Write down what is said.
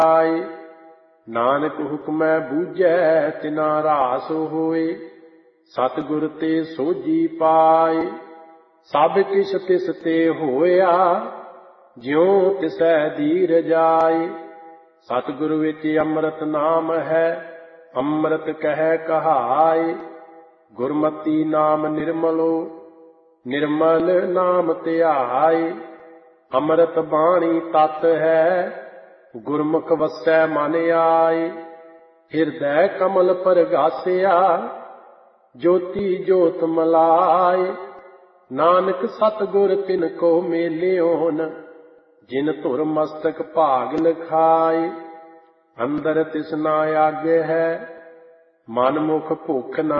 ਆਏ। ਨਾਨਕ ਹੁਕਮੈ ਬੂਝੈ ਤਿਨਾ ਰਾਸ ਹੋਏ, ਸਤਿਗੁਰ ਤੇ ਸੋਝੀ ਪਾਏ। ਸਭ ਕਿਛ ਤਿਸ ਤੇ ਹੋਇਆ, ਜਿਉ ਤਿਸੈ ਧੀਰ ਜਾਏ। ਸਤਿਗੁਰ ਵਿੱਚ ਅੰਮ੍ਰਿਤ ਨਾਮ ਹੈ, ਅੰਮ੍ਰਿਤ ਕਹਿ ਕਹਾਏ। ਗੁਰਮਤੀ ਨਾਮ ਨਿਰਮਲੋ, ਨਿਰਮਲ ਨਾਮ ਧਿਆਏ। ਅੰਮ੍ਰਿਤ ਬਾਣੀ ਤਤ ਹੈ, ਗੁਰਮੁਖ ਵਸੈ ਮਨ ਆਏ। ਹਿਰਦੈ ਕਮਲ ਪਰਗਾਸਿਆ, ਜੋਤੀ ਜੋਤ ਮਲਾਏ। ਨਾਨਕ ਸਤਿਗੁਰ ਤਿਨ ਕੋ ਮੇਲਿਓਨ, ਜਿਨ ਧੁਰ ਮਸਤਕ ਭਾਗ ਲਿਖਾਏ। ਅੰਦਰ ਤਿਸਨਾ ਆਗੇ ਹੈ, ਮਨ ਮੁਖ ਭੁਖ ਨ